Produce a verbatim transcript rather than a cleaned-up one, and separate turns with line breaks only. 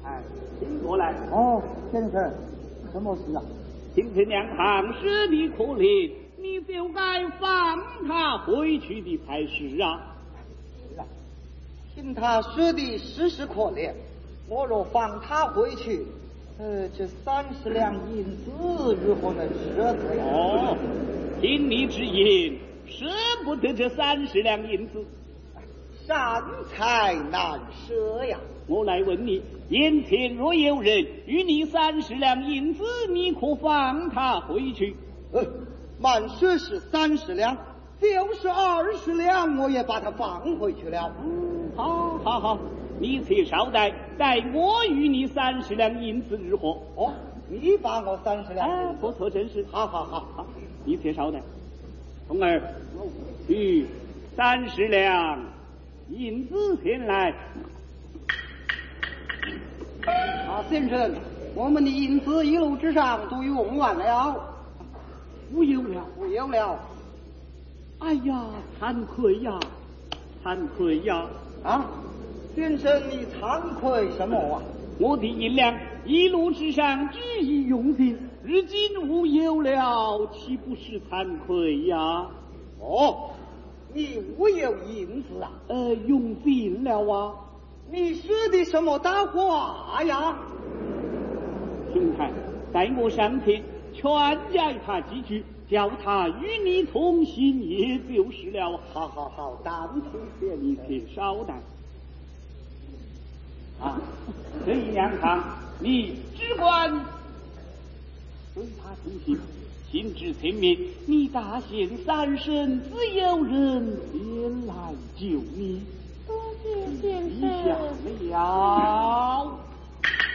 哎，请过来。
哦，先生，什么事啊？
听这两行舍的可怜，你就该放他回去的才是啊。
是啊，听他说的实是可怜，我若放他回去，呃，这三十两银子如何能舍得呀？
哦，听你之言，舍不得这三十两银子，
善财难舍呀！
我来问你，眼前若有人与你三十两银子，你可放他回去？
呃，满说是三十两，就是二十两，我也把它放回去了。
嗯，好，好，好，你且稍待，待我与你三十两银子如何？
哦，你把我三十两银子，
哎，不错，真是。
好好好
好，你且稍待。童儿，去三十两银子前来。
啊，先生，我们的银子一路之上都用完了，
无有了，
无有了。
哎呀，惭愧呀，惭愧呀！
啊，先生，你惭愧什么啊？
我的银两一路之上只已用尽，如今无有了，岂不是惭愧呀？
哦，你无有银子啊？
呃，用尽了啊！
你说的什么大话呀？
兄台，待我上前劝解他几句，叫他与你同行，也就是了。
好好好，当听先
你且稍待。啊，这一两趟你只管随他同行，行至前面，你大显三声，自有人前来救你。
多谢先
一
生。
下了。